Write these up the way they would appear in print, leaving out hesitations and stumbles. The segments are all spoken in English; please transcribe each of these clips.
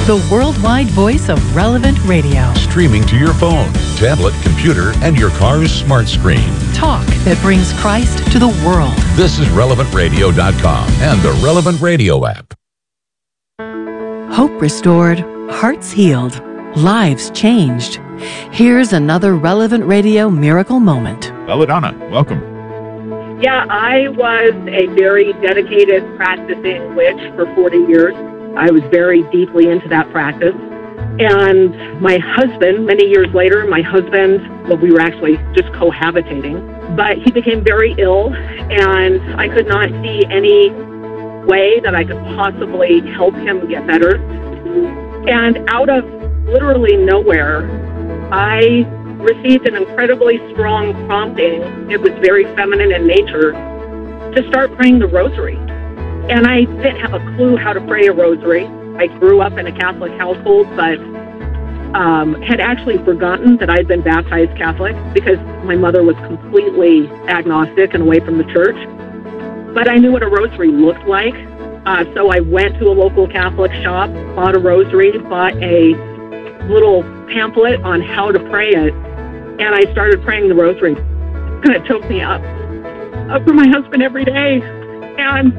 the worldwide voice of Relevant Radio. Streaming to your phone, tablet, computer, and your car's smart screen. Talk that brings Christ to the world. This is RelevantRadio.com and the Relevant Radio app. Hope restored, hearts healed, lives changed. Here's another Relevant Radio miracle moment. Belladonna, welcome. Yeah, I was a very dedicated practicing witch for 40 years. I was very deeply into that practice. And my husband, many years later, we were actually just cohabitating, but he became very ill, and I could not see any way that I could possibly help him get better. And out of literally nowhere, I received an incredibly strong prompting. It was very feminine in nature, to start praying the rosary. And I didn't have a clue how to pray a rosary. I grew up in a Catholic household, but had actually forgotten that I'd been baptized Catholic because my mother was completely agnostic and away from the church. But I knew what a rosary looked like. So I went to a local Catholic shop, bought a rosary, bought a little pamphlet on how to pray it, and I started praying the rosary. And it took me up for my husband every day. And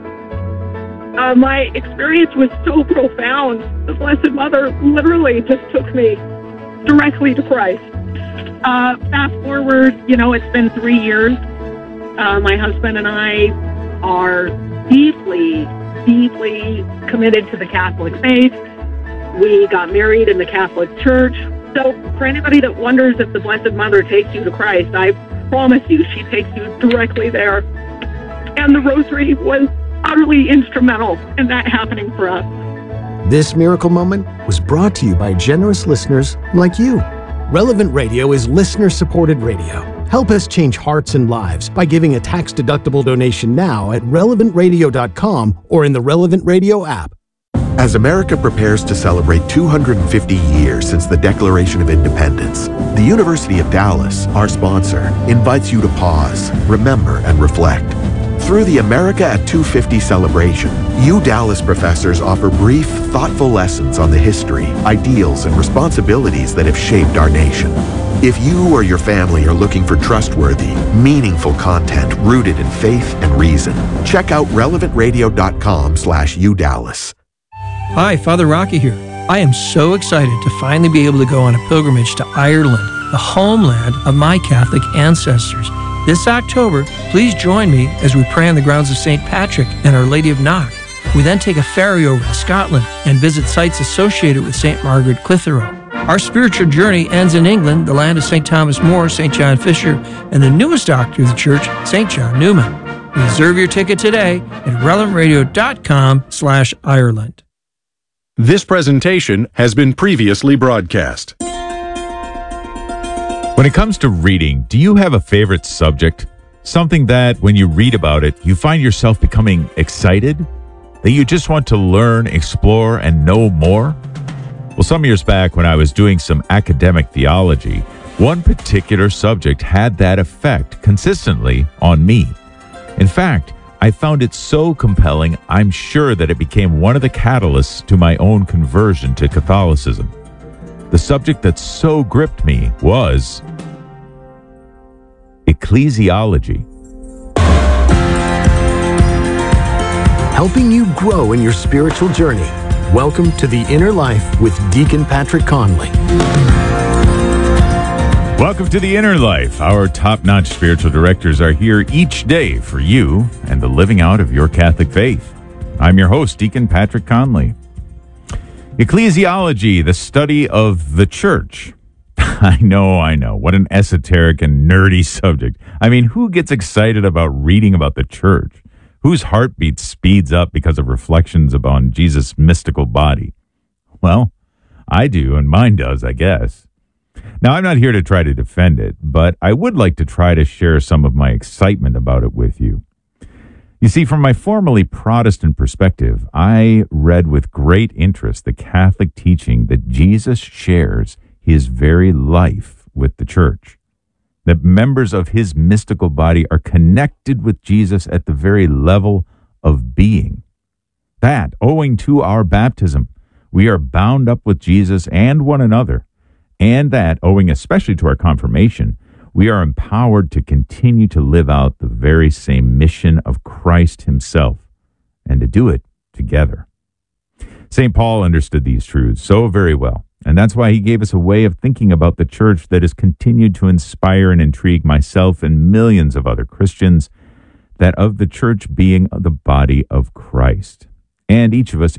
my experience was so profound. The Blessed Mother literally just took me directly to Christ. Fast forward, it's been 3 years. My husband and I are deeply, deeply committed to the Catholic faith. We got married in the Catholic Church. So for anybody that wonders if the Blessed Mother takes you to Christ, I promise you she takes you directly there. And the rosary was utterly instrumental in that happening for us. This miracle moment was brought to you by generous listeners like you. Relevant Radio is listener-supported radio. Help us change hearts and lives by giving a tax-deductible donation now at RelevantRadio.com or in the Relevant Radio app. As America prepares to celebrate 250 years since the Declaration of Independence, the University of Dallas, our sponsor, invites you to pause, remember, and reflect. Through the America at 250 celebration, Dallas professors offer brief, thoughtful lessons on the history, ideals, and responsibilities that have shaped our nation. If you or your family are looking for trustworthy, meaningful content rooted in faith and reason, check out relevantradio.com/UDallas. Hi, Father Rocky here. I am so excited to finally be able to go on a pilgrimage to Ireland, the homeland of my Catholic ancestors. This October, please join me as we pray on the grounds of St. Patrick and Our Lady of Knock. We then take a ferry over to Scotland and visit sites associated with St. Margaret Clitheroe. Our spiritual journey ends in England, the land of St. Thomas More, St. John Fisher, and the newest doctor of the church, St. John Newman. Reserve your ticket today at relevantradio.com/Ireland. This presentation has been previously broadcast. When it comes to reading, do you have a favorite subject? Something that, when you read about it, you find yourself becoming excited? That you just want to learn, explore, and know more? Well, some years back when I was doing some academic theology, one particular subject had that effect consistently on me. In fact, I found it so compelling, I'm sure that it became one of the catalysts to my own conversion to Catholicism. The subject that so gripped me was ecclesiology. Helping you grow in your spiritual journey. Welcome to The Inner Life with Deacon Patrick Conley. Welcome to The Inner Life. Our top-notch spiritual directors are here each day for you and the living out of your Catholic faith. I'm your host, Deacon Patrick Conley. Ecclesiology, the study of the church. I know. What an esoteric and nerdy subject. I mean, who gets excited about reading about the church? Whose heartbeat speeds up because of reflections upon Jesus' mystical body? Well, I do, and mine does, I guess. Now, I'm not here to try to defend it, but I would like to try to share some of my excitement about it with you. You see, from my formerly Protestant perspective, I read with great interest the Catholic teaching that Jesus shares his very life with the church, that members of his mystical body are connected with Jesus at the very level of being. That, owing to our baptism, We are bound up with Jesus and one another, and that, owing especially to our confirmation, we are empowered to continue to live out the very same mission of Christ himself, and to do it together. St. Paul understood these truths so very well, and that's why he gave us a way of thinking about the church that has continued to inspire and intrigue myself and millions of other Christians, that of the church being the body of Christ, and each of us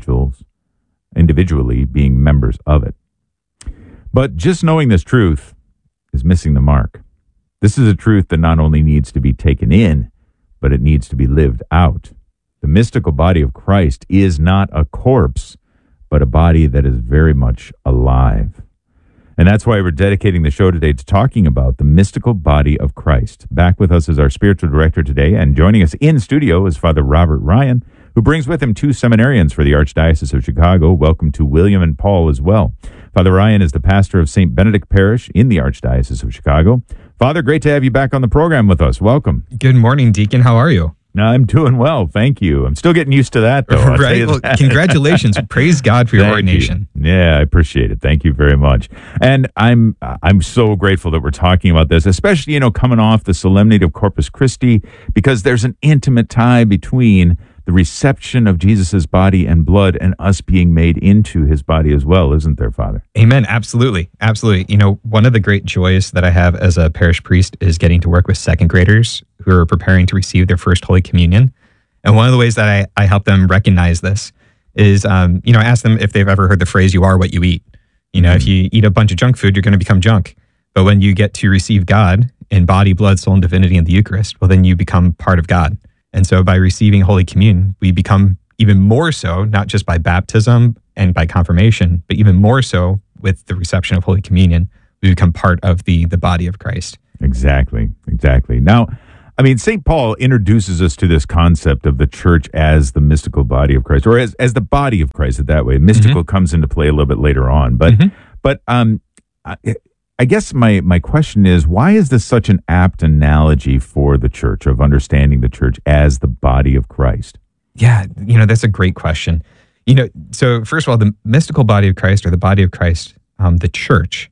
individually being members of it. But just knowing this truth is missing the mark. This is a truth that not only needs to be taken in, but it needs to be lived out. The mystical body of Christ is not a corpse, but a body that is very much alive. And that's why we're dedicating the show today to talking about the mystical body of Christ. Back with us is our spiritual director today, and joining us in studio is Father Robert Ryan, who brings with him 2 seminarians for the Archdiocese of Chicago. Welcome to William and Paul as well. Father Ryan is the pastor of St. Benedict Parish in the Archdiocese of Chicago. Father, great to have you back on the program with us. Welcome. Good morning, Deacon. How are you? I'm doing well, thank you. I'm still getting used to that, though. Right? Well, congratulations. Praise God for your ordination. Yeah, I appreciate it. Thank you very much. And I'm so grateful that we're talking about this, especially, coming off the Solemnity of Corpus Christi, because there's an intimate tie between the reception of Jesus's body and blood and us being made into his body as well, isn't there, Father? Amen. Absolutely. Absolutely. One of the great joys that I have as a parish priest is getting to work with second graders who are preparing to receive their first Holy Communion. And one of the ways that I help them recognize this is, I ask them if they've ever heard the phrase, you are what you eat. If you eat a bunch of junk food, you're going to become junk. But when you get to receive God in body, blood, soul, and divinity in the Eucharist, well, then you become part of God. And so by receiving Holy Communion, we become even more so, not just by baptism and by confirmation, but even more so with the reception of Holy Communion, we become part of the body of Christ. Exactly. Now, St. Paul introduces us to this concept of the church as the mystical body of Christ, or as the body of Christ, that way. Mystical comes into play a little bit later on. But I guess my question is, why is this such an apt analogy for the church, of understanding the church as the body of Christ? Yeah, that's a great question. So first of all, the mystical body of Christ, or the body of Christ, the church,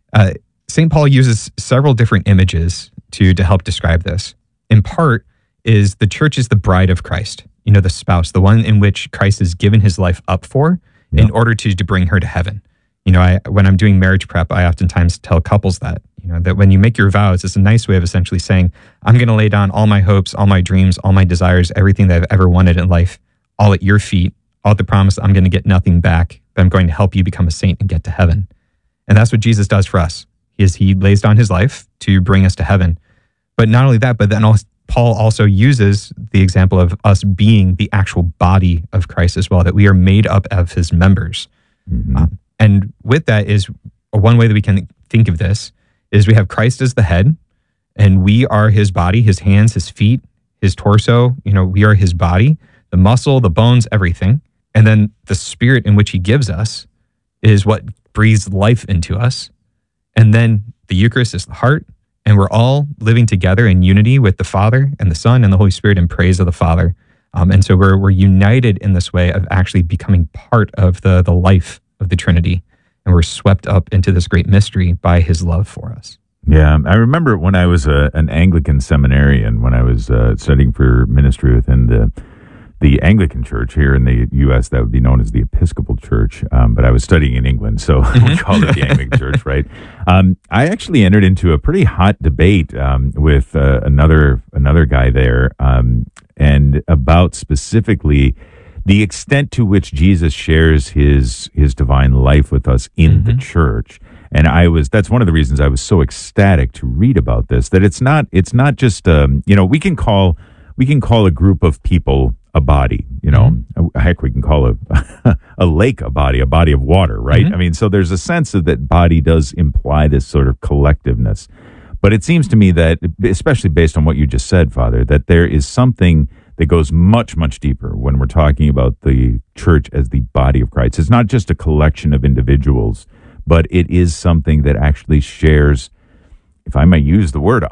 St. Paul uses several different images to help describe this. In part is the church is the bride of Christ, the spouse, the one in which Christ has given his life up for in order to bring her to heaven. When I'm doing marriage prep, I oftentimes tell couples that when you make your vows, it's a nice way of essentially saying, I'm going to lay down all my hopes, all my dreams, all my desires, everything that I've ever wanted in life, all at your feet, all the promise I'm going to get nothing back, but I'm going to help you become a saint and get to heaven. And that's what Jesus does for us. He lays down his life to bring us to heaven. But not only that, but then Paul also uses the example of us being the actual body of Christ as well, that we are made up of his members. And with that is one way that we can think of this is we have Christ as the head, and we are his body, his hands, his feet, his torso. We are his body, the muscle, the bones, everything. And then the spirit in which he gives us is what breathes life into us. And then the Eucharist is the heart, and we're all living together in unity with the Father and the Son and the Holy Spirit in praise of the Father. And so we're united in this way of actually becoming part of the life of the Trinity, and we're swept up into this great mystery by his love for us. Yeah, I remember when I was an Anglican seminarian, when I was studying for ministry within the Anglican Church here in the U.S., that would be known as the Episcopal Church, but I was studying in England, so we called it the Anglican Church, right? I actually entered into a pretty hot debate with another guy there, and about specifically the extent to which Jesus shares his divine life with us in the church. And that's one of the reasons I was so ecstatic to read about this, that it's not just, we can call a group of people a body, heck, we can call a lake a body of water, right? So there's a sense that body does imply this sort of collectiveness. But it seems to me that, especially based on what you just said, Father, that there is something that goes much, much deeper when we're talking about the church as the body of Christ. It's not just a collection of individuals, but it is something that actually shares, if I might use the word,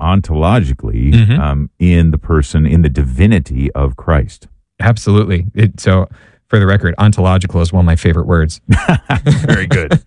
ontologically, in the person, in the divinity of Christ. Absolutely. So for the record, ontological is one of my favorite words. Very good.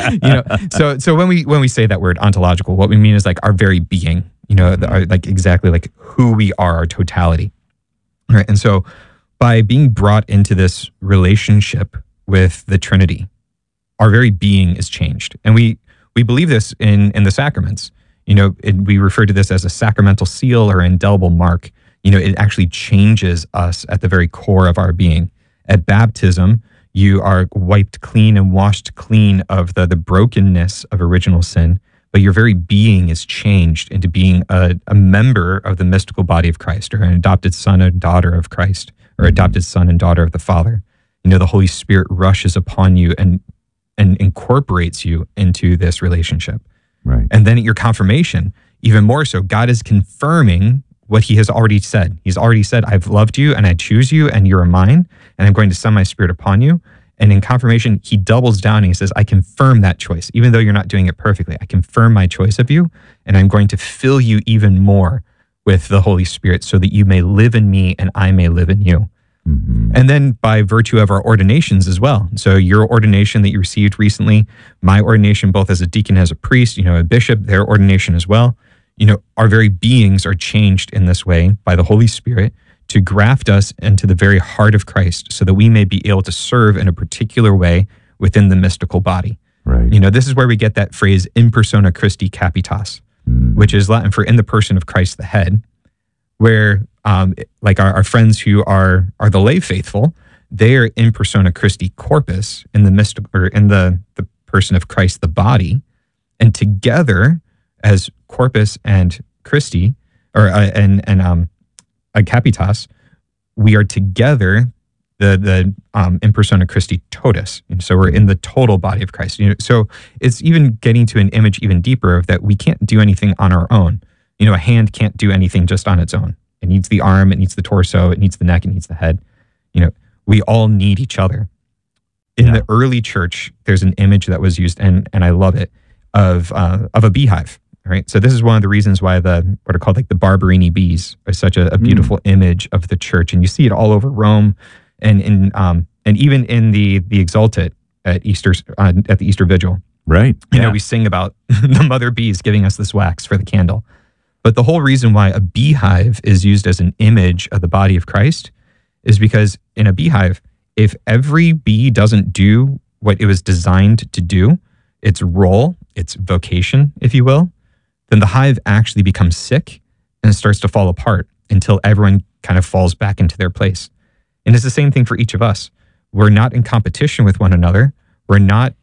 So when we say that word ontological, what we mean is like our very being, like exactly like who we are, our totality. Right. And so by being brought into this relationship with the Trinity, our very being is changed. And we believe this in the sacraments. We refer to this as a sacramental seal or indelible mark. It actually changes us at the very core of our being. At baptism, you are wiped clean and washed clean of the brokenness of original sin, but your very being is changed into being a member of the mystical body of Christ, or an adopted son and daughter of Christ, or adopted son and daughter of the Father. The Holy Spirit rushes upon you and incorporates you into this relationship. Right. And then at your confirmation, even more so, God is confirming what he has already said. He's already said, I've loved you and I choose you and you're mine, and I'm going to send my Spirit upon you. And in confirmation, he doubles down and he says, I confirm that choice. Even though you're not doing it perfectly, I confirm my choice of you, and I'm going to fill you even more with the Holy Spirit so that you may live in me and I may live in you. Mm-hmm. And then by virtue of our ordinations as well. So your ordination that you received recently, my ordination both as a deacon, as a priest, a bishop, their ordination as well. Our very beings are changed in this way by the Holy Spirit to graft us into the very heart of Christ so that we may be able to serve in a particular way within the mystical body. Right. This is where we get that phrase, in persona Christi capitas, which is Latin for in the person of Christ the head, where like our friends who are the lay faithful, they are in persona Christi corpus, in the mystical, or in the person of Christ the body, and together as corpus and Christi, or capitas, we are together the in persona Christi totus. And so we're in the total body of Christ. So it's even getting to an image even deeper of that we can't do anything on our own. A hand can't do anything just on its own. It needs the arm, it needs the torso, it needs the neck, it needs the head. We all need each other. In the early church, there's an image that was used, and I love it, of a beehive. Right. So this is one of the reasons why what are called like the Barberini bees are such a beautiful image of the church. And you see it all over Rome, and even in the Exultet at Easter, at the Easter Vigil. Right. We sing about the mother bees giving us this wax for the candle. But the whole reason why a beehive is used as an image of the body of Christ is because in a beehive, if every bee doesn't do what it was designed to do, its role, its vocation, if you will, then the hive actually becomes sick and it starts to fall apart until everyone kind of falls back into their place. And it's the same thing for each of us. We're not in competition with one another. We're not,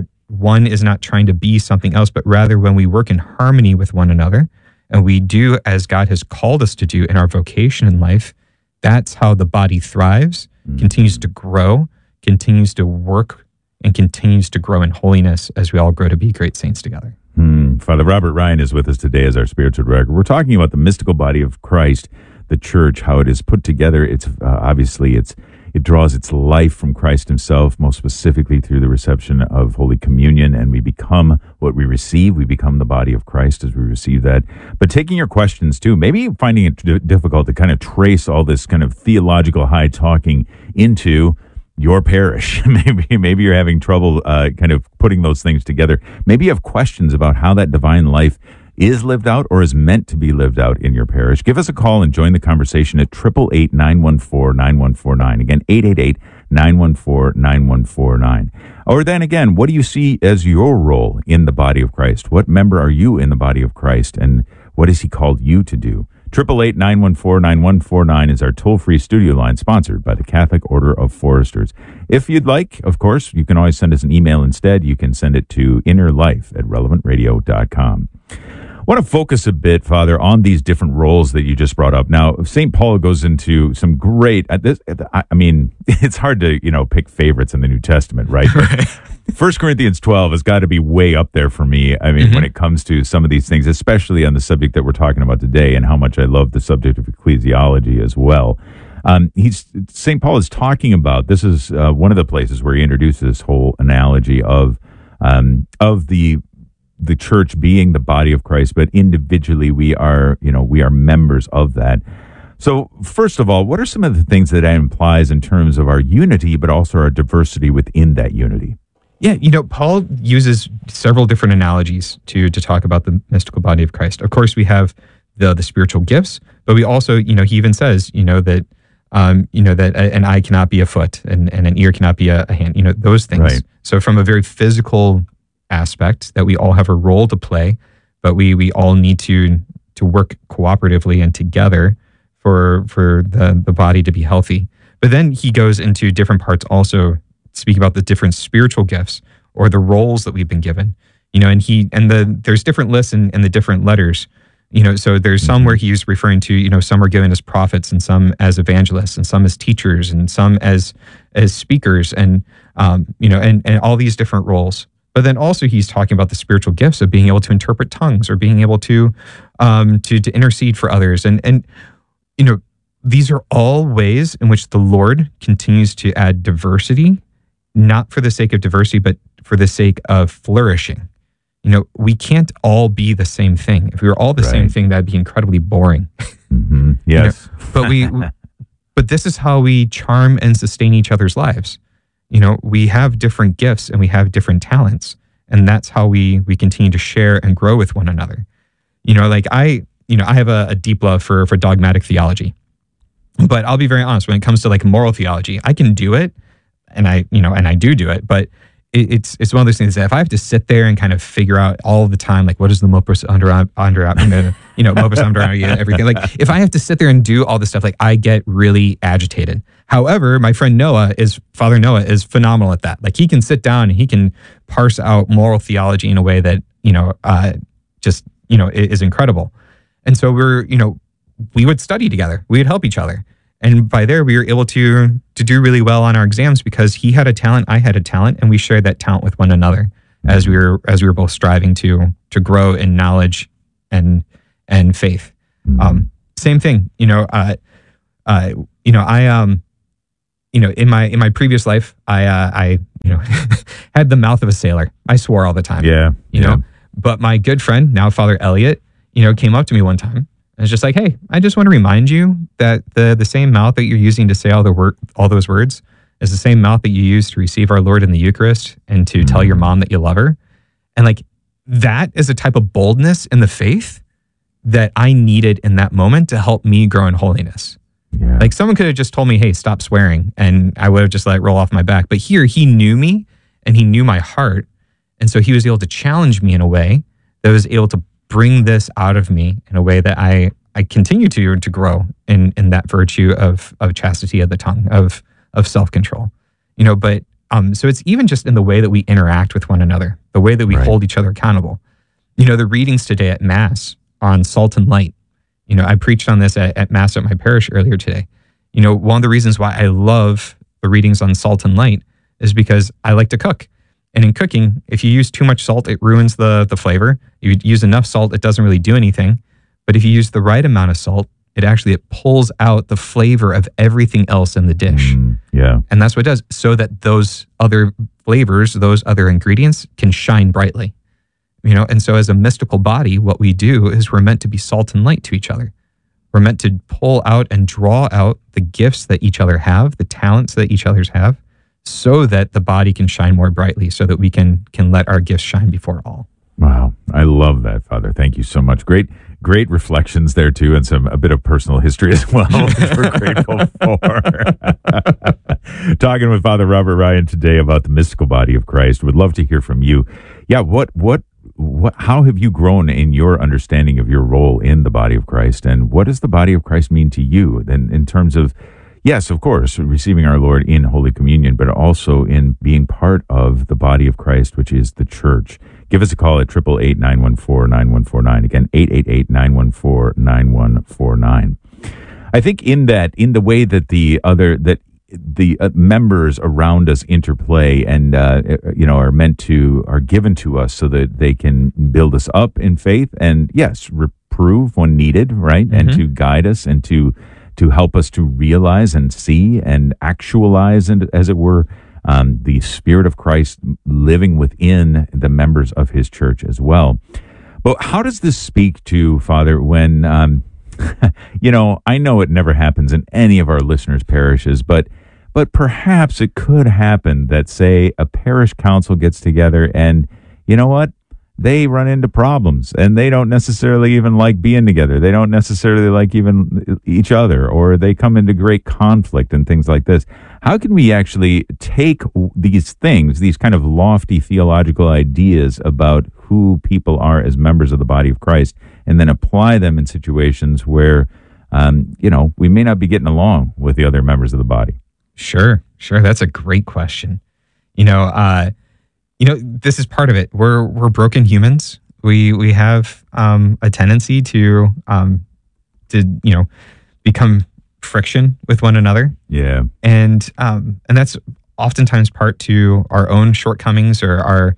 one is not trying to be something else, but rather when we work in harmony with one another and we do as God has called us to do in our vocation in life, that's how the body thrives, continues to grow, continues to work, and continues to grow in holiness as we all grow to be great saints together. Father Robert Ryan is with us today as our spiritual director. We're talking about the mystical body of Christ, the church, how it is put together. It's obviously it draws its life from Christ himself, most specifically through the reception of Holy Communion, and we become what we receive. We become the body of Christ as we receive that. But taking your questions too, maybe finding it difficult to kind of trace all this kind of theological high talking into your parish. Maybe you're having trouble kind of putting those things together. Maybe you have questions about how that divine life is lived out or is meant to be lived out in your parish. Give us a call and join the conversation at 888-914-9149. Again, 888-914-9149. Or then again, what do you see as your role in the body of Christ? What member are you in the body of Christ, and what has he called you to do? 888-914-9149 is our toll-free studio line, sponsored by the Catholic Order of Foresters. If you'd like, of course, you can always send us an email instead. You can send it to innerlife@relevantradio.com. I want to focus a bit, Father, on these different roles that you just brought up. Now, St. Paul goes into some great, it's hard to, pick favorites in the New Testament, right? But 1 Corinthians 12 has got to be way up there for me. When it comes to some of these things, especially on the subject that we're talking about today, and how much I love the subject of ecclesiology as well. St. Paul is talking about, this is one of the places where he introduces this whole analogy of the church being the body of Christ, but individually we are members of that. So, first of all, what are some of the things that implies in terms of our unity, but also our diversity within that unity? Yeah, Paul uses several different analogies to talk about the mystical body of Christ. Of course, we have the spiritual gifts, but we also, he even says, that that an eye cannot be a foot and an ear cannot be a hand, those things. Right. So from a very physical aspect, that we all have a role to play, but we all need to work cooperatively and together for the body to be healthy. But then he goes into different parts also, speak about the different spiritual gifts or the roles that we've been given, and there's different lists in the different letters. So there's some where he's referring to, some are given as prophets and some as evangelists and some as teachers and some as speakers and all these different roles. But then also he's talking about the spiritual gifts of being able to interpret tongues or being able to intercede for others. And these are all ways in which the Lord continues to add diversity, not for the sake of diversity, but for the sake of flourishing. We can't all be the same thing. If we were all the same thing, that'd be incredibly boring. Mm-hmm. Yes. But this is how we charm and sustain each other's lives. We have different gifts and we have different talents, and that's how we continue to share and grow with one another. I have a deep love for dogmatic theology, but I'll be very honest, when it comes to like moral theology, I can do it, and I do it, but it's one of those things that if I have to sit there and kind of figure out all the time, like what is the modus operandi, modus operandi, everything. Like if I have to sit there and do all this stuff, like I get really agitated. However, my friend Father Noah is phenomenal at that. Like he can sit down and he can parse out moral theology in a way that, is incredible. And so we would study together. We would help each other. And by there, we were able to do really well on our exams because he had a talent, I had a talent, and we shared that talent with one another as we were both striving to grow in knowledge and faith. Same thing, in my previous life, I had the mouth of a sailor. I swore all the time. Yeah. But my good friend, now Father Elliot, came up to me one time. And it's just like, hey, I just want to remind you that the same mouth that you're using to say all those words is the same mouth that you use to receive our Lord in the Eucharist and to tell your mom that you love her. And like that is a type of boldness in the faith that I needed in that moment to help me grow in holiness. Yeah. Like someone could have just told me, hey, stop swearing, and I would have just let it roll off my back. But here he knew me and he knew my heart. And so he was able to challenge me in a way that was able to bring this out of me in a way that I continue to grow in that virtue of chastity of the tongue, of self-control. But so it's even just in the way that we interact with one another, the way that we hold each other accountable. The readings today at Mass on salt and light. I preached on this at Mass at my parish earlier today. One of the reasons why I love the readings on salt and light is because I like to cook. And in cooking, if you use too much salt, it ruins the flavor. You use enough salt, it doesn't really do anything. But if you use the right amount of salt, it pulls out the flavor of everything else in the dish. Yeah. And that's what it does, so that those other flavors, those other ingredients can shine brightly. And so as a mystical body, what we do is we're meant to be salt and light to each other. We're meant to pull out and draw out the gifts that each other have, the talents that each other's have, so that the body can shine more brightly, so that we can let our gifts shine before all. Wow. I love that, Father. Thank you so much. Great reflections there too, and a bit of personal history as well, which we're grateful for. Talking with Father Robert Ryan today about the mystical body of Christ. Would love to hear from you. Yeah, how have you grown in your understanding of your role in the body of Christ, and what does the body of Christ mean to you? Then, in terms of, yes, of course, receiving our Lord in Holy Communion, but also in being part of the body of Christ, which is the church. Give us a call at 888-914-9149. Again, 888-914-9149. I think in the way that the members around us interplay and are given to us so that they can build us up in faith and yes, reprove when needed, right? Mm-hmm. And to guide us and to help us to realize and see and actualize, and as it were, the Spirit of Christ living within the members of His church as well. But how does this speak to, Father, when I know it never happens in any of our listeners' parishes, but perhaps it could happen that, say, a parish council gets together and, you know what? They run into problems and they don't necessarily even like being together. They don't necessarily like even each other, or they come into great conflict and things like this. How can we actually take these things, these kind of lofty theological ideas about who people are as members of the body of Christ, and then apply them in situations where, we may not be getting along with the other members of the body? Sure. That's a great question. This is part of it. We're broken humans. We have a tendency to become friction with one another. Yeah. And that's oftentimes part to our own shortcomings or our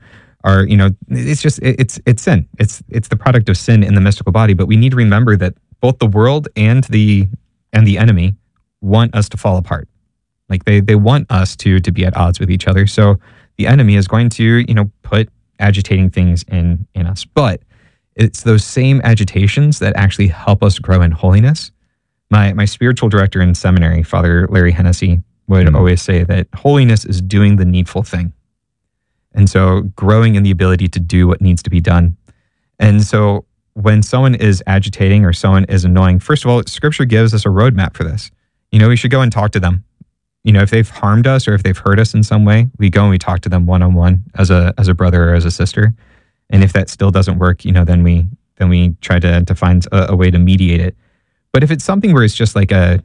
it's sin. It's the product of sin in the mystical body. But we need to remember that both the world and the enemy want us to fall apart. Like they want us to be at odds with each other. So the enemy is going to, put agitating things in us. But it's those same agitations that actually help us grow in holiness. My spiritual director in seminary, Father Larry Hennessy, would always say that holiness is doing the needful thing. And so growing in the ability to do what needs to be done. And so when someone is agitating or someone is annoying, first of all, Scripture gives us a roadmap for this. We should go and talk to them. If they've harmed us or if they've hurt us in some way, we go and we talk to them one-on-one as a brother or as a sister. And if that still doesn't work, then we try to find a way to mediate it. But if it's something where it's just like a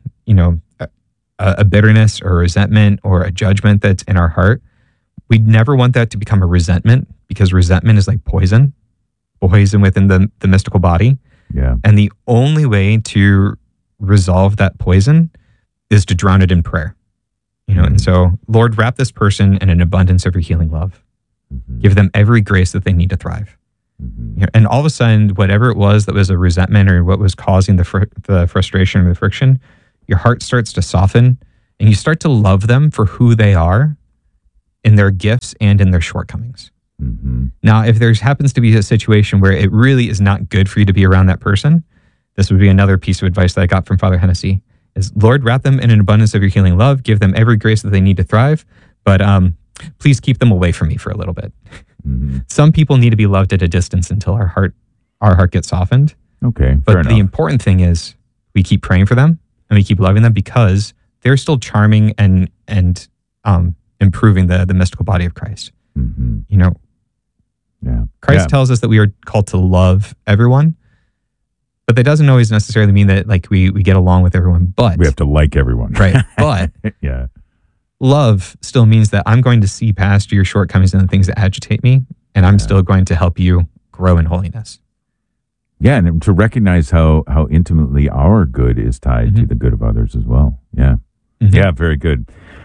bitterness or resentment or a judgment that's in our heart, we'd never want that to become a resentment, because resentment is like poison within the mystical body. Yeah. And the only way to resolve that poison is to drown it in prayer. And so, Lord, wrap this person in an abundance of your healing love. Mm-hmm. Give them every grace that they need to thrive. Mm-hmm. And all of a sudden, whatever it was that was a resentment or what was causing the frustration or the friction, your heart starts to soften and you start to love them for who they are in their gifts and in their shortcomings. Mm-hmm. Now, if there happens to be a situation where it really is not good for you to be around that person, this would be another piece of advice that I got from Father Hennessy. Is, Lord, wrap them in an abundance of your healing love. Give them every grace that they need to thrive. But please keep them away from me for a little bit. Mm-hmm. Some people need to be loved at a distance until our heart gets softened. Okay, but the important thing is we keep praying for them and we keep loving them, because they're still charming and improving the mystical body of Christ. Mm-hmm. Yeah. Christ tells us that we are called to love everyone. But that doesn't always necessarily mean that we get along with everyone, but we have to like everyone. Right. But yeah, love still means that I'm going to see past your shortcomings and the things that agitate me, and I'm still going to help you grow in holiness. Yeah, and to recognize how intimately our good is tied to the good of others as well. Yeah. Mm-hmm. Yeah, very good.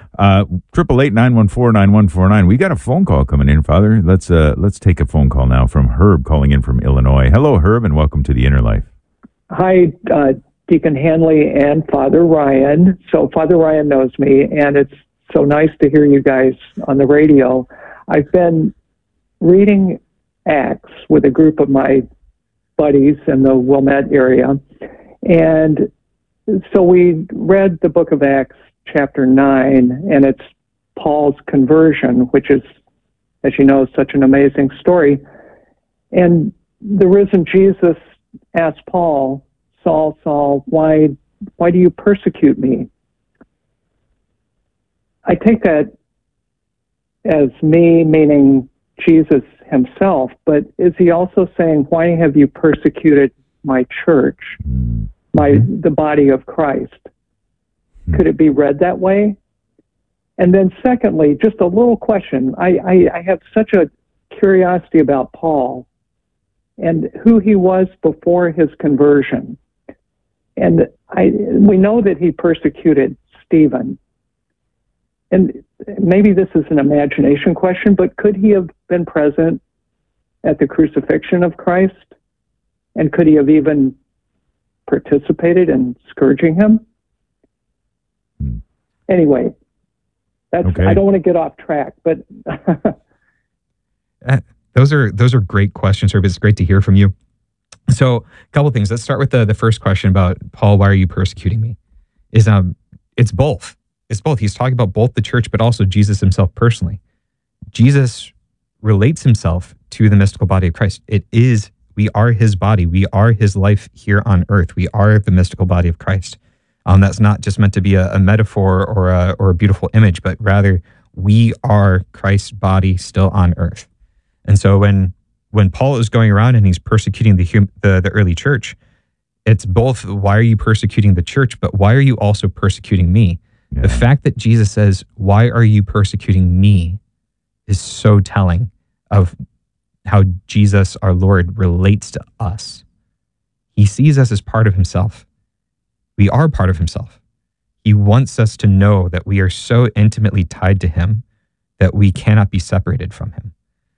888-914-9149. We got a phone call coming in, Father. Let's take a phone call now from Herb, calling in from Illinois. Hello, Herb, and welcome to the Inner Life. Hi, Deacon Hanley and Father Ryan. So Father Ryan knows me, and it's so nice to hear you guys on the radio. I've been reading Acts with a group of my buddies in the Wilmette area, and so we read the book of Acts, chapter 9, and it's Paul's conversion, which is, as you know, such an amazing story. And the risen Jesus asked Paul, Saul, Saul, why do you persecute me? I take that as me, meaning Jesus himself, but is he also saying, why have you persecuted my church, the body of Christ? Could it be read that way? And then secondly, just a little question. I have such a curiosity about Paul and who he was before his conversion. And we know that he persecuted Stephen. And maybe this is an imagination question, but could he have been present at the crucifixion of Christ? And could he have even participated in scourging him? Anyway, that's okay. I don't want to get off track, but those are great questions, Herb. It's great to hear from you. So a couple of things. Let's start with the first question about, Paul, why are you persecuting me? It's both. It's both. He's talking about both the church, but also Jesus himself personally. Jesus relates himself to the mystical body of Christ. We are his body. We are his life here on earth. We are the mystical body of Christ. That's not just meant to be a metaphor or a beautiful image, but rather we are Christ's body still on earth. And so when Paul is going around and he's persecuting the early church, it's both, why are you persecuting the church, but why are you also persecuting me? Yeah. The fact that Jesus says, why are you persecuting me, is so telling of how Jesus, our Lord, relates to us. He sees us as part of himself. We are part of himself. He wants us to know that we are so intimately tied to him that we cannot be separated from him.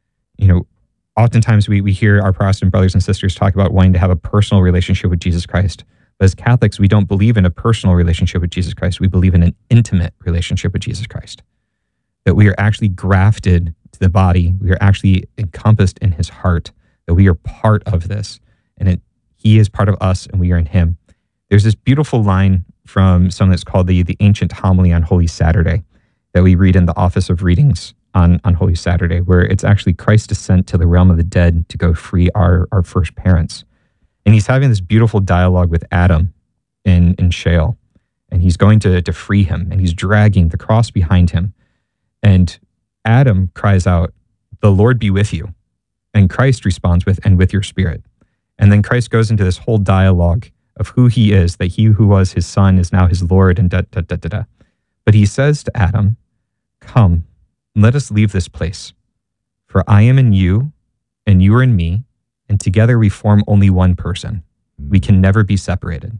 Oftentimes we hear our Protestant brothers and sisters talk about wanting to have a personal relationship with Jesus Christ. But as Catholics, we don't believe in a personal relationship with Jesus Christ. We believe in an intimate relationship with Jesus Christ. That we are actually grafted to the body. We are actually encompassed in his heart. That we are part of this. And he is part of us and we are in him. There's this beautiful line from something that's called the Ancient Homily on Holy Saturday that we read in the Office of Readings on Holy Saturday, where it's actually Christ's descent to the realm of the dead to go free our first parents. And he's having this beautiful dialogue with Adam in Sheol. And he's going to free him, and he's dragging the cross behind him. And Adam cries out, "The Lord be with you." And Christ responds with, "And with your spirit." And then Christ goes into this whole dialogue of who he is, that he who was his son is now his Lord, and da-da-da-da-da. But he says to Adam, "Come, let us leave this place. For I am in you, and you are in me, and together we form only one person. We can never be separated."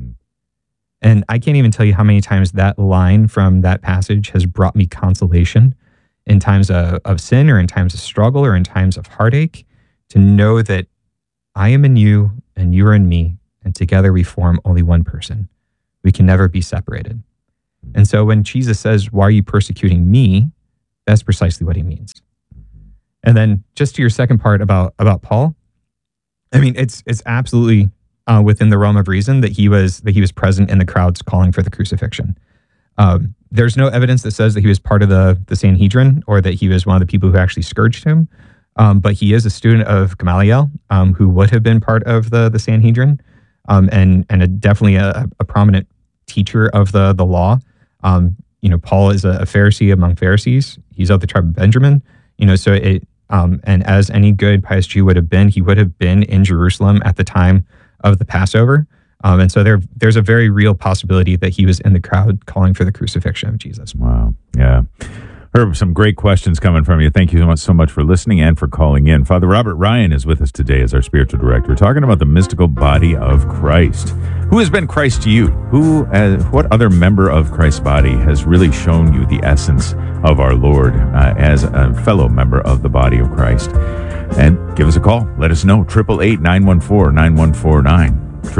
And I can't even tell you how many times that line from that passage has brought me consolation in times of sin, or in times of struggle, or in times of heartache, to know that I am in you, and you are in me, and together we form only one person. We can never be separated. And so when Jesus says, "Why are you persecuting me?" that's precisely what he means. And then just to your second part about Paul, I mean, it's absolutely within the realm of reason that he was present in the crowds calling for the crucifixion. There's no evidence that says that he was part of the Sanhedrin, or that he was one of the people who actually scourged him. But he is a student of Gamaliel, who would have been part of the Sanhedrin, and definitely a prominent teacher of the law. Paul is a Pharisee among Pharisees. He's of the tribe of Benjamin. And as any good pious Jew would have been, he would have been in Jerusalem at the time of the Passover. And so there's a very real possibility that he was in the crowd calling for the crucifixion of Jesus. Wow. Yeah. Herb, some great questions coming from you. Thank you so much for listening and for calling in. Father Robert Ryan is with us today as our spiritual director, talking about the mystical body of Christ. Who has been Christ to you? What other member of Christ's body has really shown you the essence of our Lord as a fellow member of the body of Christ? And give us a call. Let us know. 888-914-9149.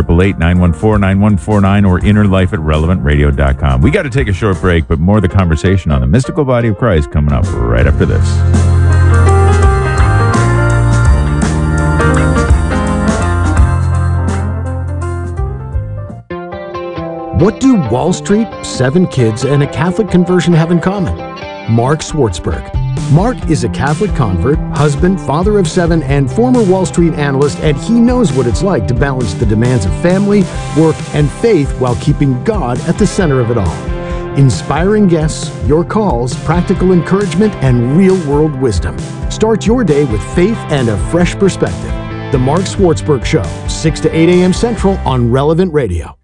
888-914-9149 or innerlife@relevantradio.com. We got to take a short break, but more of the conversation on the mystical body of Christ coming up right after this. What do Wall Street, 7 kids, and a Catholic conversion have in common? Mark Swartzberg. Mark is a Catholic convert, husband, father of 7, and former Wall Street analyst, and he knows what it's like to balance the demands of family, work, and faith while keeping God at the center of it all. Inspiring guests, your calls, practical encouragement, and real-world wisdom. Start your day with faith and a fresh perspective. The Mark Swartzberg Show, 6 to 8 a.m. Central on Relevant Radio.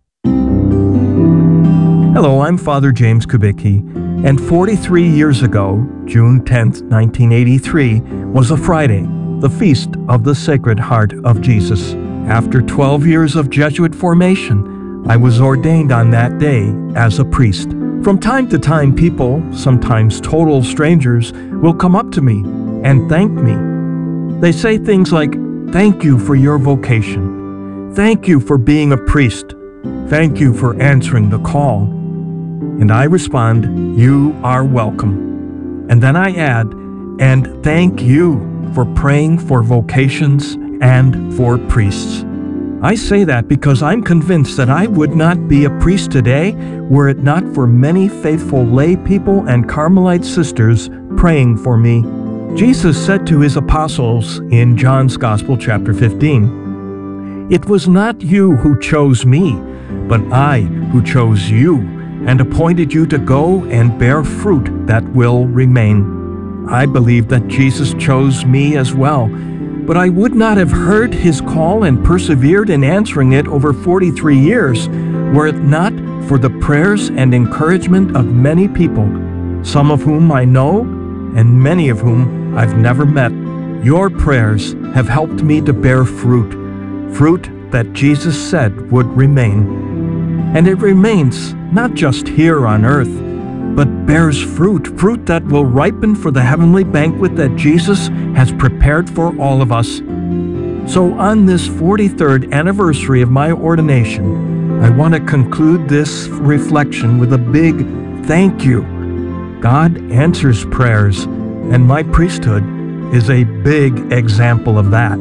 Hello, I'm Father James Kubicki, and 43 years ago, June 10th, 1983, was a Friday, the feast of the Sacred Heart of Jesus. After 12 years of Jesuit formation, I was ordained on that day as a priest. From time to time, people, sometimes total strangers, will come up to me and thank me. They say things like, "Thank you for your vocation. Thank you for being a priest. Thank you for answering the call." And I respond, "You are welcome." And then I add, "And thank you for praying for vocations and for priests." I say that because I'm convinced that I would not be a priest today were it not for many faithful lay people and Carmelite sisters praying for me. Jesus said to his apostles in John's Gospel, chapter 15, "It was not you who chose me, but I who chose you and appointed you to go and bear fruit that will remain." I believe that Jesus chose me as well, but I would not have heard his call and persevered in answering it over 43 years were it not for the prayers and encouragement of many people, some of whom I know and many of whom I've never met. Your prayers have helped me to bear fruit that Jesus said would remain. And it remains not just here on earth, but bears fruit that will ripen for the heavenly banquet that Jesus has prepared for all of us. So on this 43rd anniversary of my ordination, I want to conclude this reflection with a big thank you. God answers prayers, and my priesthood is a big example of that.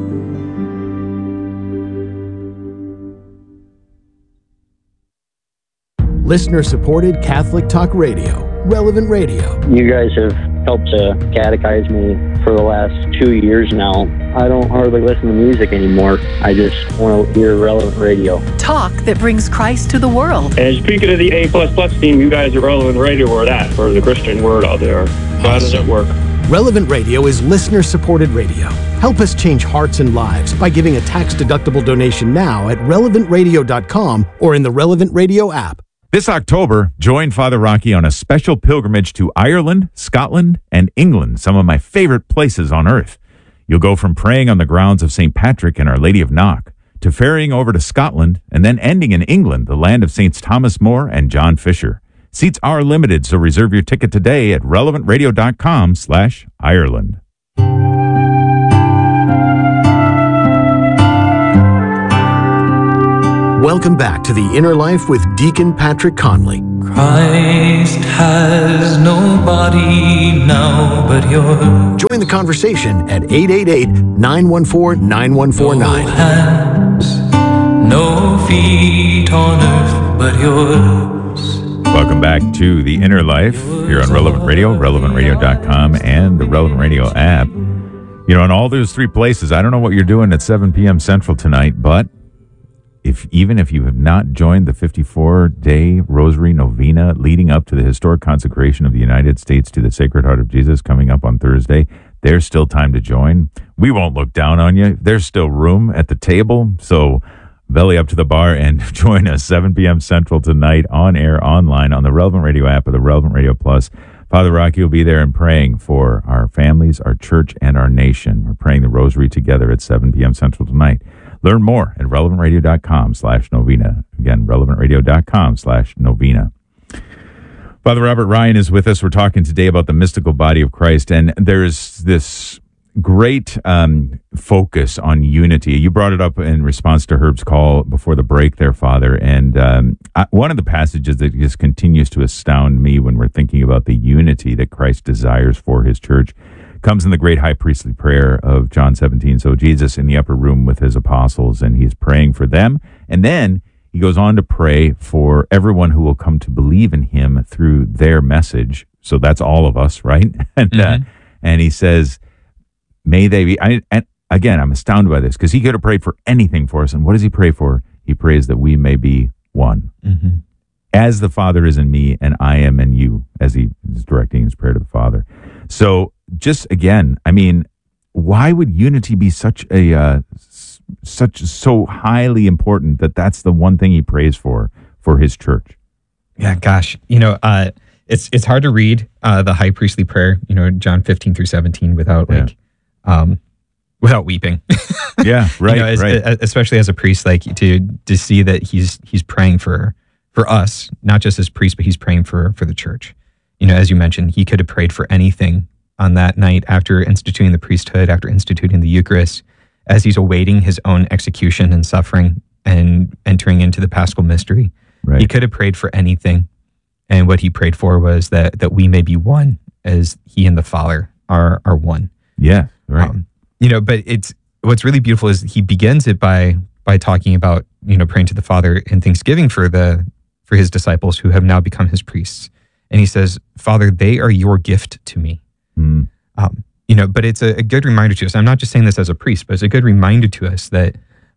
Listener-supported Catholic Talk Radio, Relevant Radio. You guys have helped to catechize me for the last 2 years now. I don't hardly listen to music anymore. I just want to hear Relevant Radio. Talk that brings Christ to the world. And speaking of the A++ team, you guys are Relevant Radio or that for the Christian word out there. So how does it work? Relevant Radio is listener-supported radio. Help us change hearts and lives by giving a tax-deductible donation now at relevantradio.com or in the Relevant Radio app. This October, join Father Rocky on a special pilgrimage to Ireland, Scotland, and England, some of my favorite places on earth. You'll go from praying on the grounds of St. Patrick and Our Lady of Knock to ferrying over to Scotland and then ending in England, the land of Saints Thomas More and John Fisher. Seats are limited, so reserve your ticket today at relevantradio.com/Ireland. Welcome back to The Inner Life with Deacon Patrick Conley. Christ has no body now but yours. Join the conversation at 888-914-9149. No hands, no feet on earth but yours. Welcome back to The Inner Life here on Relevant Radio, relevantradio.com, and the Relevant Radio app. You know, in all those three places, I don't know what you're doing at 7 p.m. Central tonight, but even if you have not joined the 54-day Rosary Novena leading up to the historic consecration of the United States to the Sacred Heart of Jesus coming up on Thursday, there's still time to join. We won't look down on you. There's still room at the table, so belly up to the bar and join us 7 p.m. Central tonight on air, online, on the Relevant Radio app or the Relevant Radio Plus. Father Rocky will be there and praying for our families, our church, and our nation. We're praying the Rosary together at 7 p.m. Central tonight. Learn more at relevantradio.com/novena. Again, relevantradio.com/novena. Father Robert Ryan is with us. We're talking today about the mystical body of Christ, and there's this great focus on unity. You brought it up in response to Herb's call before the break there, Father, and one of the passages that just continues to astound me when we're thinking about the unity that Christ desires for his church comes in the great high priestly prayer of John 17. So Jesus in the upper room with his apostles, and he's praying for them. And then he goes on to pray for everyone who will come to believe in him through their message. So that's all of us, right? And he says, may they be, and again, I'm astounded by this because he could have prayed for anything for us. And what does he pray for? He prays that we may be one. Mm-hmm. As the Father is in me and I am in you, as he is directing his prayer to the Father. So just again, I mean, why would unity be so highly important that that's the one thing he prays for his church? Yeah, gosh, it's hard to read the high priestly prayer, John 15 through 17 without without weeping. Yeah, right, right. Especially as a priest, like to see that he's praying for us, not just as priest, but he's praying for the church. As you mentioned, he could have prayed for anything on that night after instituting the priesthood, after instituting the Eucharist, as he's awaiting his own execution and suffering and entering into the Paschal mystery. Right. He could have prayed for anything. And what he prayed for was that we may be one as he and the Father are one. Yeah, right. But what's really beautiful is he begins it by by talking about, praying to the Father in thanksgiving for his disciples who have now become his priests. And he says, Father, they are your gift to me. But it's a good reminder to us. I'm not just saying this as a priest, but it's a good reminder to us that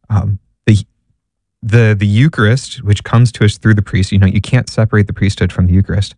the Eucharist, which comes to us through the priest, you can't separate the priesthood from the Eucharist,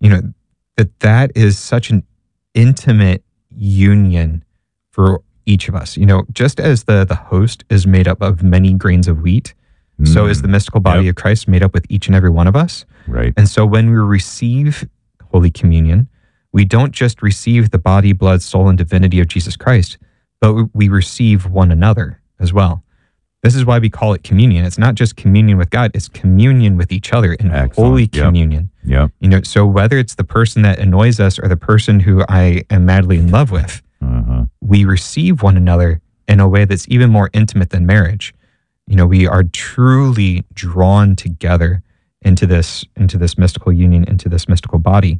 that is such an intimate union for each of us. Just as the host is made up of many grains of wheat, so is the mystical body of Christ made up with each and every one of us. Right. And so when we receive Holy Communion, we don't just receive the body, blood, soul, and divinity of Jesus Christ, but we receive one another as well. This is why we call it communion. It's not just communion with God, it's communion with each other in Holy Communion. Yeah. So whether it's the person that annoys us or the person who I am madly in love with, we receive one another in a way that's even more intimate than marriage. We are truly drawn together into this mystical union, into this mystical body.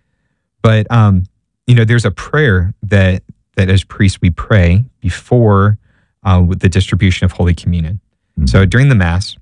But there's a prayer that as priests we pray before with the distribution of Holy Communion. So during the Mass,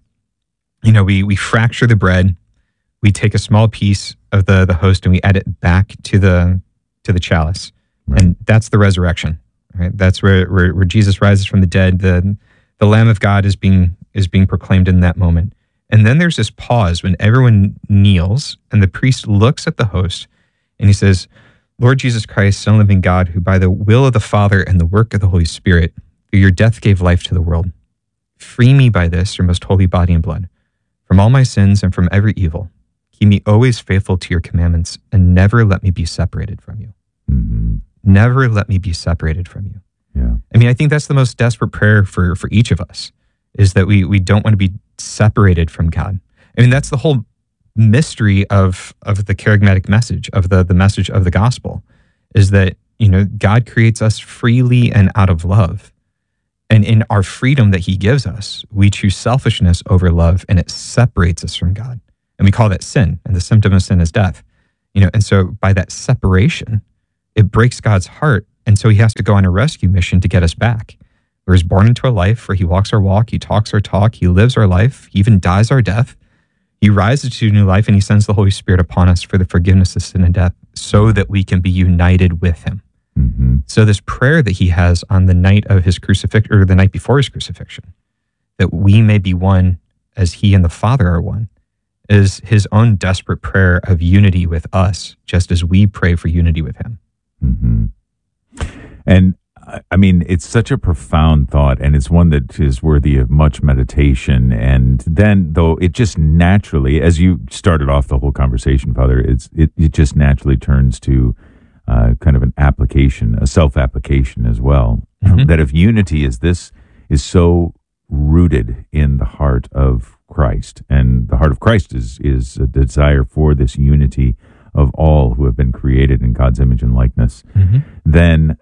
we fracture the bread, we take a small piece of the host and we add it back to the chalice, and that's the resurrection. Right? That's where Jesus rises from the dead. The Lamb of God is being proclaimed in that moment. And then there's this pause when everyone kneels and the priest looks at the host and he says, Lord Jesus Christ, Son of the living God, who by the will of the Father and the work of the Holy Spirit, through your death gave life to the world. Free me by this, your most holy body and blood, from all my sins and from every evil. Keep me always faithful to your commandments and never let me be separated from you. Never let me be separated from you. Yeah. I think that's the most desperate prayer for each of us, is that we don't want to be separated from God. That's the whole mystery of the charismatic message, of the message of the gospel, is that, God creates us freely and out of love. And in our freedom that he gives us, we choose selfishness over love, and it separates us from God. And we call that sin, and the symptom of sin is death. And so by that separation, it breaks God's heart. And so he has to go on a rescue mission to get us back. We're born into a life where he walks our walk, he talks our talk, he lives our life, he even dies our death. He rises to new life, and he sends the Holy Spirit upon us for the forgiveness of sin and death so that we can be united with him. So this prayer that he has on the night of his crucifixion, or the night before his crucifixion, that we may be one as he and the Father are one, is his own desperate prayer of unity with us, just as we pray for unity with him. And it's such a profound thought, and it's one that is worthy of much meditation. And then, though, it just naturally, as you started off the whole conversation, Father, it just naturally turns to kind of an application, a self-application as well. That if unity is so rooted in the heart of Christ, and the heart of Christ is a desire for this unity of all who have been created in God's image and likeness, then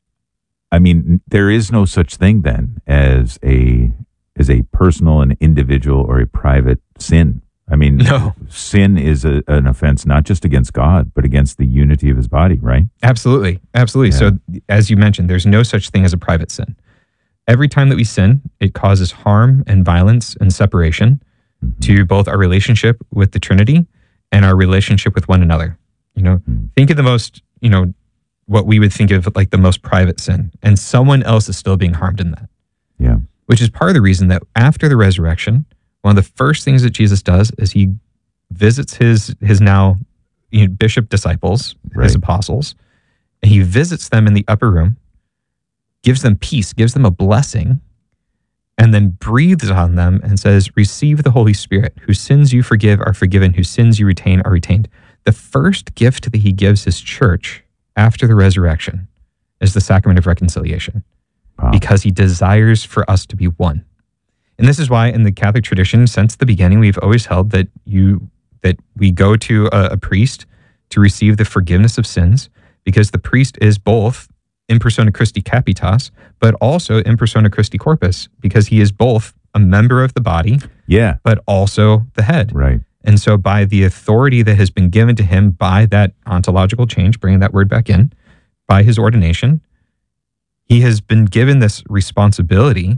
there is no such thing then as a personal, an individual, or a private sin. No. Sin is an offense not just against God, but against the unity of his body, right? Absolutely. Yeah. So as you mentioned, there's no such thing as a private sin. Every time that we sin, it causes harm and violence and separation to both our relationship with the Trinity and our relationship with one another. Think of the most, what we would think of like the most private sin, and someone else is still being harmed in that. Yeah. Which is part of the reason that after the resurrection, one of the first things that Jesus does is he visits his now bishop disciples, his apostles, and he visits them in the upper room, gives them peace, gives them a blessing, and then breathes on them and says, receive the Holy Spirit. Whose sins you forgive are forgiven, whose sins you retain are retained. The first gift that he gives his church after the resurrection is the sacrament of reconciliation, because he desires for us to be one. And this is why in the Catholic tradition, since the beginning, we've always held that we go to a priest to receive the forgiveness of sins, because the priest is both in persona Christi Capitas, but also in persona Christi Corpus, because he is both a member of the body, but also the head. Right. And so by the authority that has been given to him by that ontological change, bringing that word back in, by his ordination, he has been given this responsibility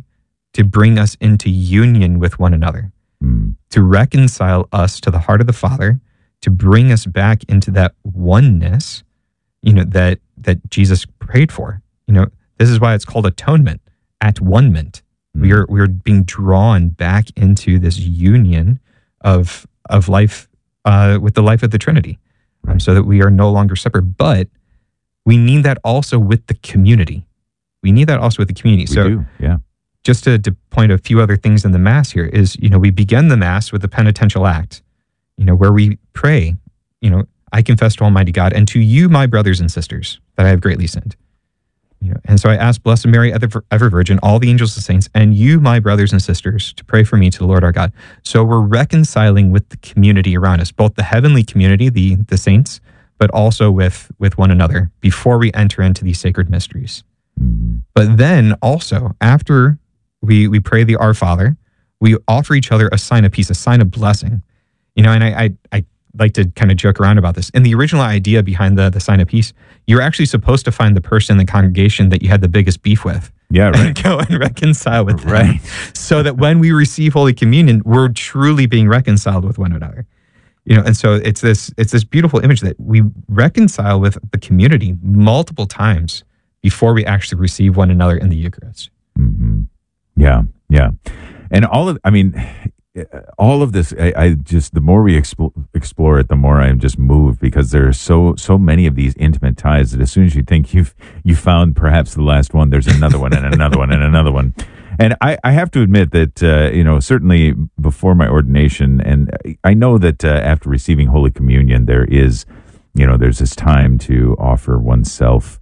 to bring us into union with one another, to reconcile us to the heart of the Father, to bring us back into that oneness, that Jesus prayed for. This is why it's called atonement, at-one-ment. We are being drawn back into this union of life with the life of the Trinity, so that we are no longer separate. But we need that also with the community. We do, yeah. Just to point a few other things in the Mass here is, we begin the Mass with the penitential act, where we pray, I confess to Almighty God and to you, my brothers and sisters, that I have greatly sinned. And so I ask Blessed Mary, ever Virgin, all the angels and saints, and you, my brothers and sisters, to pray for me to the Lord our God. So we're reconciling with the community around us, both the heavenly community, the saints, but also with one another before we enter into these sacred mysteries. But then also, after we pray the Our Father, we offer each other a sign of peace, a sign of blessing. And I like to kind of joke around about this. In the original idea behind the sign of peace, you're actually supposed to find the person in the congregation that you had the biggest beef with. Yeah, right. And go and reconcile with them. Right. So that when we receive Holy Communion, we're truly being reconciled with one another. And so it's this beautiful image that we reconcile with the community multiple times before we actually receive one another in the Eucharist. Mm-hmm. Yeah. And all of this, I just, the more we explore it, the more I'm just moved, because there are so many of these intimate ties that as soon as you think you found perhaps the last one, there's another one and another one and another one. And I have to admit that, certainly before my ordination, and I know that after receiving Holy Communion, there is, there's this time to offer oneself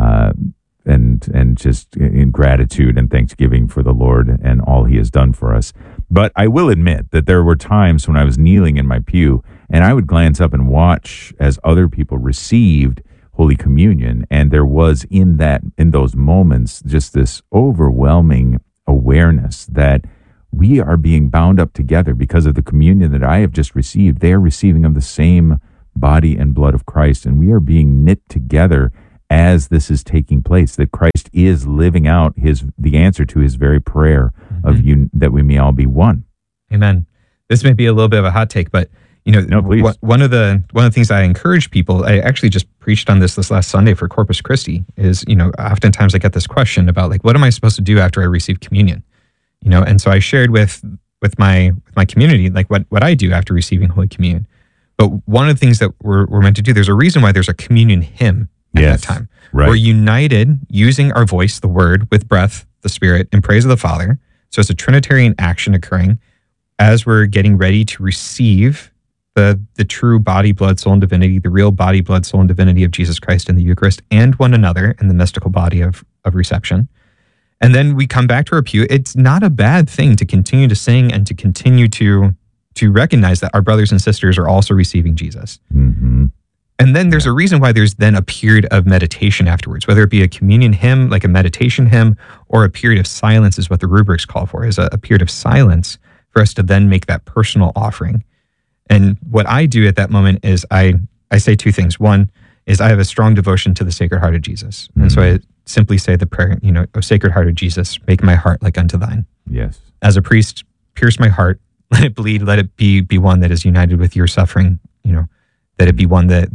and just in gratitude and thanksgiving for the Lord and all he has done for us. But I will admit that there were times when I was kneeling in my pew and I would glance up and watch as other people received Holy Communion. And there was in those moments, just this overwhelming awareness that we are being bound up together because of the communion that I have just received. They are receiving of the same body and blood of Christ, and we are being knit together as this is taking place, that Christ is living out the answer to his very prayer of you, that we may all be one. Amen. This may be a little bit of a hot take, but please. One of the things I encourage people, I actually just preached on this last Sunday for Corpus Christi, is, oftentimes I get this question about what am I supposed to do after I receive communion? And so I shared with my community, what I do after receiving Holy Communion. But one of the things that we're meant to do, there's a reason why there's a communion hymn at that time. Right. We're united using our voice, the Word, with breath, the Spirit, in praise of the Father. So it's a Trinitarian action occurring as we're getting ready to receive the true body, blood, soul, and divinity, the real body, blood, soul, and divinity of Jesus Christ in the Eucharist and one another in the mystical body of reception. And then we come back to our pew. It's not a bad thing to continue to sing and to continue to recognize that our brothers and sisters are also receiving Jesus. Mm-hmm. And then there's a reason why there's then a period of meditation afterwards, whether it be a communion hymn, like a meditation hymn, or a period of silence is what the rubrics call for, is a period of silence for us to then make that personal offering. And what I do at that moment is I say two things. One is I have a strong devotion to the Sacred Heart of Jesus. Mm-hmm. And so I simply say the prayer, O Sacred Heart of Jesus, make my heart like unto thine. Yes. As a priest, pierce my heart, let it bleed, let it be one that is united with your suffering, that it be one that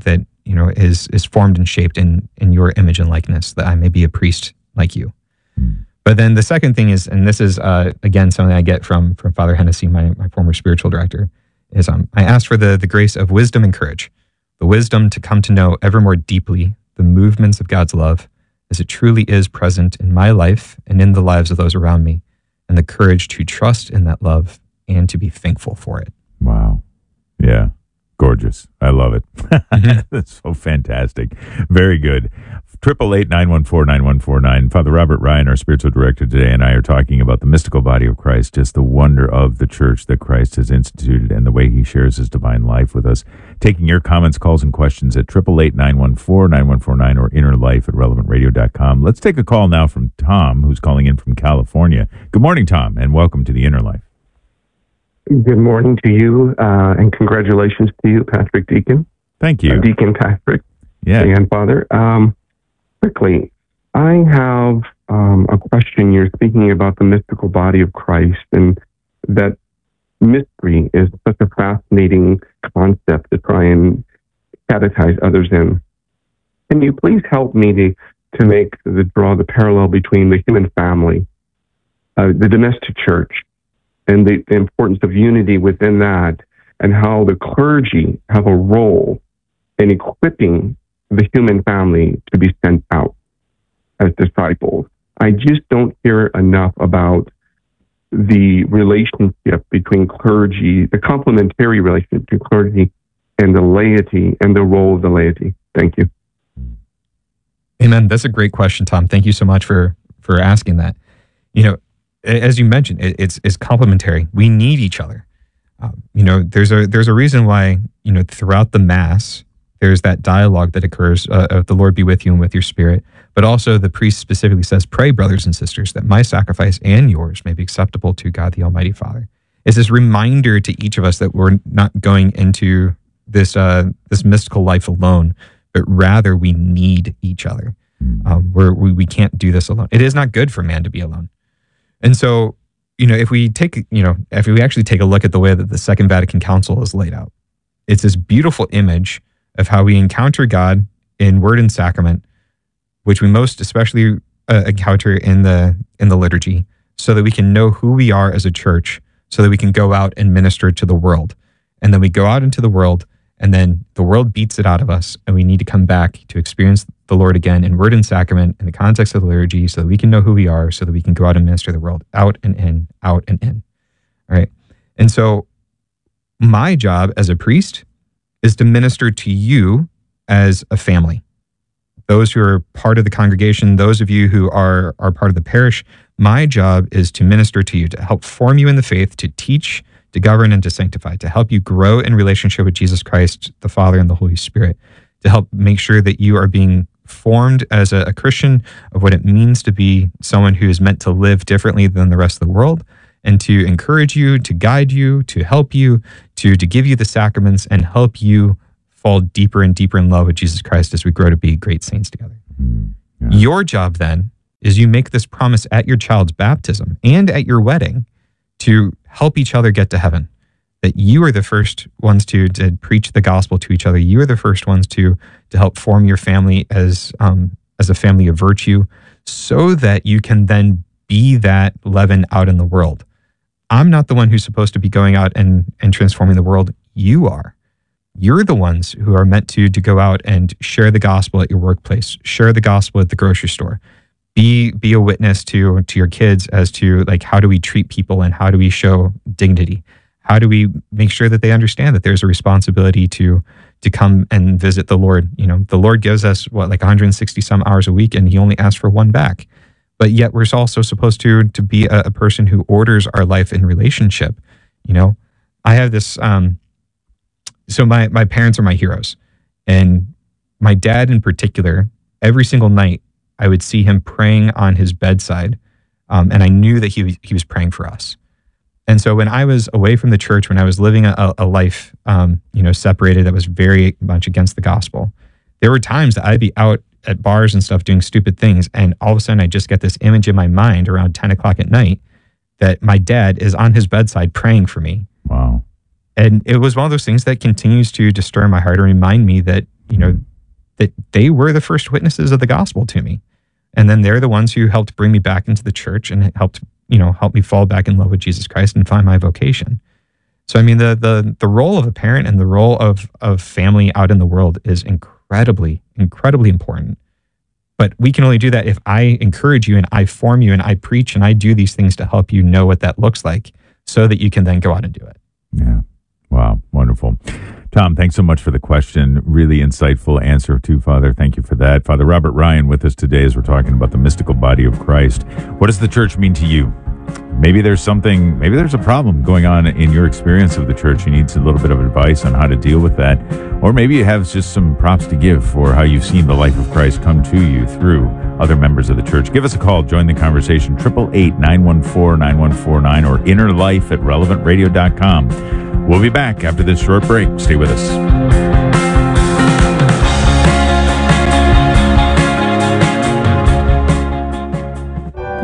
is formed and shaped in your image and likeness, that I may be a priest like you. But then the second thing is, and this is again something I get from Father Hennessy, my former spiritual director, is I asked for the grace of wisdom and courage, the wisdom to come to know ever more deeply the movements of God's love as it truly is present in my life and in the lives of those around me, and the courage to trust in that love and to be thankful for it. Wow. Yeah. Gorgeous. I love it. That's so fantastic. Very good. 888-914-9149. Father Robert Ryan, our spiritual director today, and I are talking about the mystical body of Christ, just the wonder of the church that Christ has instituted and the way he shares his divine life with us. Taking your comments, calls, and questions at 888-914-9149 or innerlife@relevantradio.com. Let's take a call now from Tom, who's calling in from California. Good morning, Tom, and welcome to the Inner Life. Good morning to you, and congratulations to you, Patrick Deacon. Thank you. Deacon Patrick. Yeah. And Father. Quickly, I have a question. You're thinking about the mystical body of Christ, and that mystery is such a fascinating concept to try and catechize others in. Can you please help me to draw the parallel between the human family, the domestic church, and the importance of unity within that, and how the clergy have a role in equipping the human family to be sent out as disciples? I just don't hear enough about the relationship between clergy, the complementary relationship between clergy and the laity, and the role of the laity. Thank you. Amen. That's a great question, Tom. Thank you so much for asking that. You know, as you mentioned, it's complementary. We need each other. There's a reason why, throughout the Mass, there's that dialogue that occurs of the Lord be with you and with your spirit. But also the priest specifically says, pray, brothers and sisters, that my sacrifice and yours may be acceptable to God the Almighty Father. It's this reminder to each of us that we're not going into this mystical life alone, but rather we need each other. We can't do this alone. It is not good for man to be alone. And so, if we actually take a look at the way that the Second Vatican Council is laid out, it's this beautiful image of how we encounter God in word and sacrament, which we most especially encounter in the liturgy, so that we can know who we are as a church, so that we can go out and minister to the world. And then we go out into the world, and then the world beats it out of us, and we need to come back to experience the Lord again in word and sacrament in the context of the liturgy, so that we can know who we are, so that we can go out and minister the world out and in, out and in. All right. And so my job as a priest is to minister to you as a family. Those who are part of the congregation, those of you who are part of the parish, my job is to minister to you, to help form you in the faith, to teach, to govern, and to sanctify, to help you grow in relationship with Jesus Christ, the Father, and the Holy Spirit, to help make sure that you are being formed as a Christian of what it means to be someone who is meant to live differently than the rest of the world, and to encourage you, to guide you, to help you, to give you the sacraments and help you fall deeper and deeper in love with Jesus Christ as we grow to be great saints together. Yeah. Your job then is you make this promise at your child's baptism and at your wedding to help each other get to heaven. That you are the first ones to preach the gospel to each other. You are the first ones to help form your family as a family of virtue, so that you can then be that leaven out in the world. I'm not the one who's supposed to be going out and transforming the world. You are. You're the ones who are meant to go out and share the gospel at your workplace, share the gospel at the grocery store, be a witness to your kids as to like, how do we treat people and how do we show dignity? How do we make sure that they understand that there's a responsibility to come and visit the Lord? The Lord gives us 160 some hours a week, and he only asks for one back. But yet we're also supposed to be a person who orders our life in relationship. I have this, so my parents are my heroes, and my dad in particular, every single night I would see him praying on his bedside. And I knew that he was praying for us. And so when I was away from the church, when I was living a life, separated, that was very much against the gospel, there were times that I'd be out at bars and stuff doing stupid things. And all of a sudden I just get this image in my mind around 10 o'clock at night that my dad is on his bedside praying for me. Wow. And it was one of those things that continues to stir my heart and remind me that, that they were the first witnesses of the gospel to me. And then they're the ones who helped bring me back into the church and helped me fall back in love with Jesus Christ and find my vocation. So, I mean, the role of a parent and the role of family out in the world is incredibly, incredibly important. But we can only do that if I encourage you and I form you and I preach and I do these things to help you know what that looks like so that you can then go out and do it. Yeah. Wow. Wonderful. Tom, thanks so much for the question. Really insightful answer too, Father. Thank you for that. Father Robert Ryan with us today as we're talking about the mystical body of Christ. What does the church mean to you? Maybe there's a problem going on in your experience of the church. You need a little bit of advice on how to deal with that. Or maybe you have just some props to give for how you've seen the life of Christ come to you through other members of the church. Give us a call. Join the conversation. 888-914-9149 or innerlife@relevantradio.com. We'll be back after this short break. Stay with us.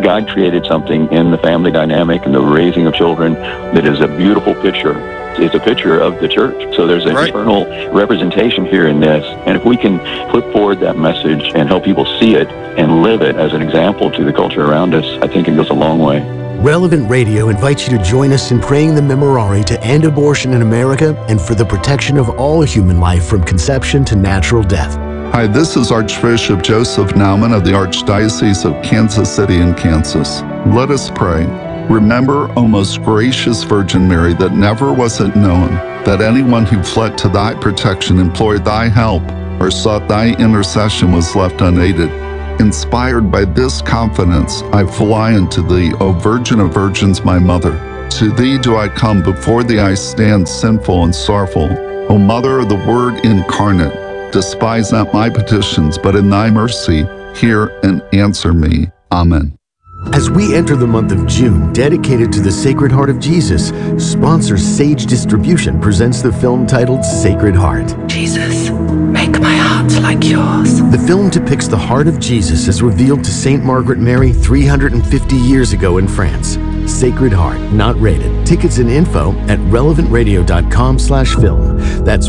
God created something in the family dynamic and the raising of children that is a beautiful picture. It's a picture of the church. So there's an eternal representation here in this. And if we can put forward that message and help people see it and live it as an example to the culture around us, I think it goes a long way. Relevant Radio invites you to join us in praying the Memorare to end abortion in America and for the protection of all human life from conception to natural death. Hi, this is Archbishop Joseph Naumann of the Archdiocese of Kansas City in Kansas. Let us pray. Remember, O most gracious Virgin Mary, that never was it known that anyone who fled to thy protection, implored thy help, or sought thy intercession was left unaided. Inspired by this confidence, I fly unto thee, O Virgin of Virgins, my Mother. To thee do I come, before thee I stand sinful and sorrowful. O Mother of the Word incarnate, despise not my petitions, but in thy mercy hear and answer me. Amen. As we enter the month of June, dedicated to the Sacred Heart of Jesus, sponsor Sage Distribution presents the film titled Sacred Heart. Jesus, make my heart like yours. The film depicts the heart of Jesus as revealed to St. Margaret Mary 350 years ago in France. Sacred Heart, not rated. Tickets and info at relevantradio.com/film. That's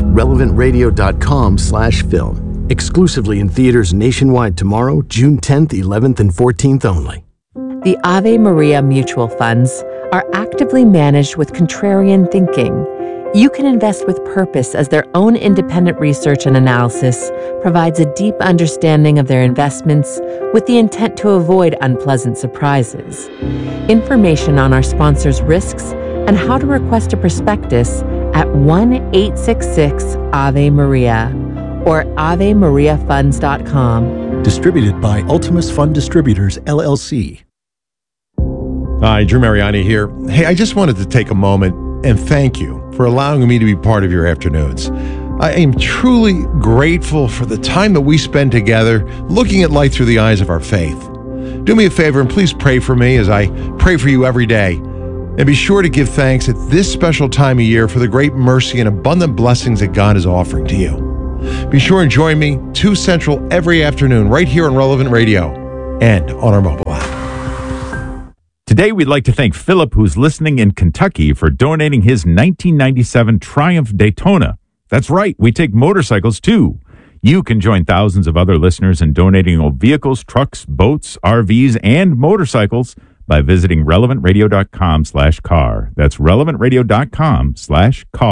relevantradio.com/film. Exclusively in theaters nationwide tomorrow, June 10th, 11th, and 14th only. The Ave Maria mutual funds are actively managed with contrarian thinking. You can invest with purpose as their own independent research and analysis provides a deep understanding of their investments with the intent to avoid unpleasant surprises. Information on our sponsors' risks and how to request a prospectus at 1-866-AVE-MARIA or AveMariaFunds.com. Distributed by Ultimus Fund Distributors, LLC. Hi, Drew Mariani here. Hey, I just wanted to take a moment and thank you for allowing me to be part of your afternoons. I am truly grateful for the time that we spend together looking at life through the eyes of our faith. Do me a favor and please pray for me as I pray for you every day. And be sure to give thanks at this special time of year for the great mercy and abundant blessings that God is offering to you. Be sure and join me 2 Central every afternoon right here on Relevant Radio and on our mobile app. Today, we'd like to thank Philip, who's listening in Kentucky, for donating his 1997 Triumph Daytona. That's right, we take motorcycles too. You can join thousands of other listeners in donating old vehicles, trucks, boats, RVs, and motorcycles by visiting relevantradio.com/car. That's relevantradio.com/car.